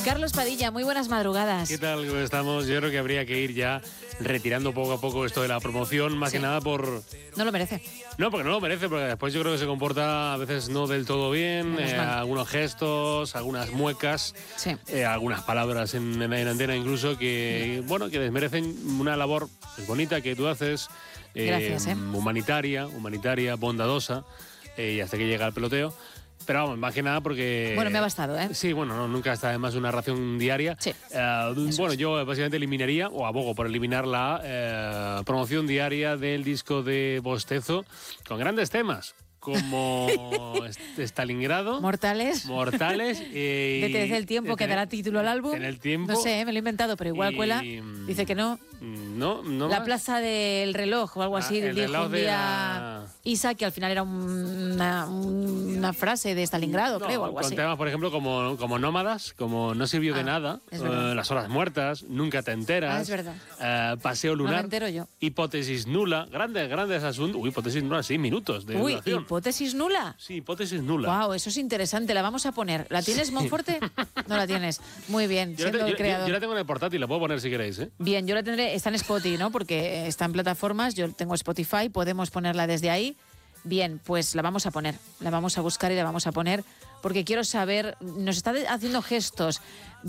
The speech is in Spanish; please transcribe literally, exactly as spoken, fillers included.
Carlos Padilla, muy buenas madrugadas. ¿Qué tal? ¿Cómo estamos? Yo creo que habría que ir ya retirando poco a poco esto de la promoción, más Sí. que nada por... No lo merece. No, porque no lo merece, porque después yo creo que se comporta a veces no del todo bien, Menos eh, mal. algunos gestos, algunas muecas, Sí. eh, algunas palabras en, en, en antena incluso que, bueno, que desmerecen una labor pues, bonita que tú haces, eh, Gracias, ¿eh? humanitaria, humanitaria, bondadosa, eh, y hasta que llega el peloteo. Pero vamos, más que nada porque... Bueno, me ha bastado, ¿eh? Sí, bueno, no, nunca está además una ración diaria. Sí. Eh, bueno, es. yo básicamente eliminaría, o abogo por eliminar la eh, promoción diaria del disco de Bostezo, con grandes temas, como Est- Stalingrado, Mortales. Mortales y... Detened el tiempo que dará título al álbum. En el tiempo. No sé, me lo he inventado, pero igual y- cuela. Dice que no. No, no La más. plaza del reloj o algo Ah, así, el dijo reloj un de día la- Isa, que al final era un- una, una frase de Stalingrado, No, creo, o algo con así. temas, por ejemplo, como, como Nómadas, como No sirvió Ah, de nada, es verdad. eh, Las horas muertas, Nunca te enteras, Ah, es verdad. eh, Paseo No me lunar, entero yo. Hipótesis nula, grandes, grandes asuntos. Uy, hipótesis nula, seis minutos de Uy, duración. hipótesis nula. Sí, hipótesis nula. Wow, eso es interesante, la vamos a poner. ¿La tienes, Monforte? No la tienes. Muy bien, Yo la, siendo te- el yo- yo- creador. yo la tengo en el portátil, la puedo poner si queréis, ¿eh? Bien, yo la tendré, está en Spotify, ¿no? Porque está en plataformas, yo tengo Spotify, podemos ponerla desde ahí. Bien, pues la vamos a poner, la vamos a buscar y la vamos a poner, porque quiero saber, nos está de- haciendo gestos